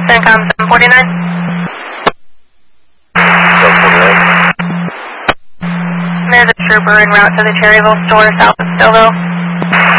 CENTCOM 749. 749. There's a trooper en route to the Cherryville store south of Stillville.